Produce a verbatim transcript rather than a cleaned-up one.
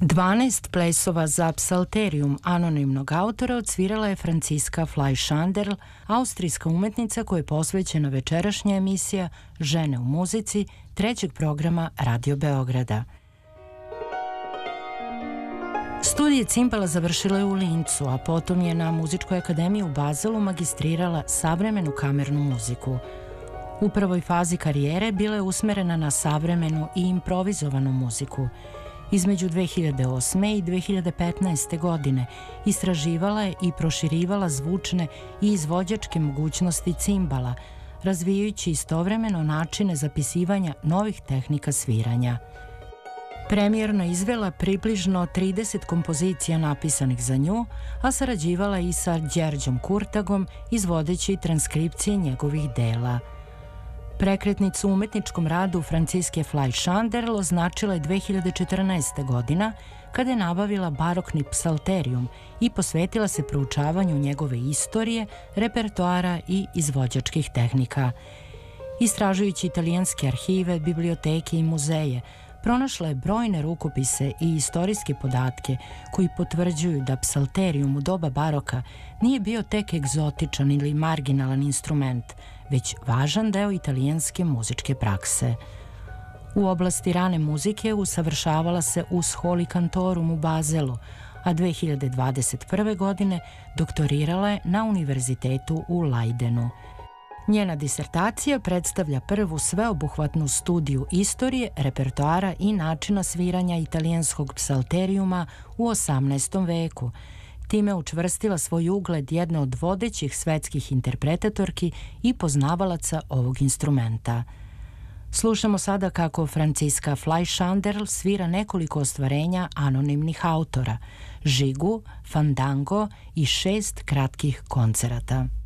Dvanaest plesova za psalterijum anonimnog autora odsvirala je Franciska Fleischanderl, austrijska umetnica koja je posvećena večerašnja emisija Žene u muzici trećeg programa Radio Beograda. Studije cimbala završila je u Lincu, a potom je na Muzičkoj akademiji u Bazelu magistrirala savremenu kamernu muziku. U prvoj fazi karijere bila je usmerena na savremenu i improvizovanu muziku. Između dve hiljade osme i dve hiljade petnaeste. godine istraživala je i proširivala zvučne i izvođačke mogućnosti cimbala, razvijajući istovremeno načine zapisivanja novih tehnika sviranja. Premijerno izvela približno trideset kompozicija napisanih za nju, a sarađivala i sa Đerđom Kurtagom, izvodeći transkripcije njegovih dela. Prekretnicu u umetničkom radu Franciske Fleischanderl označila je dve hiljade četrnaeste. godina, kada je nabavila barokni psalterijum i posvetila se proučavanju njegove istorije, repertoara i izvođačkih tehnika. Istražujući italijanske arhive, biblioteke i muzeje, pronašla je brojne rukopise i istorijske podatke koji potvrđuju da psalterijum u doba baroka nije bio tek egzotičan ili marginalan instrument, već važan deo italijanske muzičke prakse. U oblasti rane muzike usavršavala se u Scholi Cantorum u Bazelu, a dve hiljade dvadeset prve. godine doktorirala je na univerzitetu u Leidenu. Njena disertacija predstavlja prvu sveobuhvatnu studiju istorije, repertoara i načina sviranja italijanskog psalterijuma u osamnaestom. veku. Time učvrstila svoj ugled jedne od vodećih svetskih interpretatorki i poznavalaca ovog instrumenta. Slušamo sada kako Franciska Fleischanderl svira nekoliko ostvarenja anonimnih autora, žigu, fandango i šest kratkih koncerata.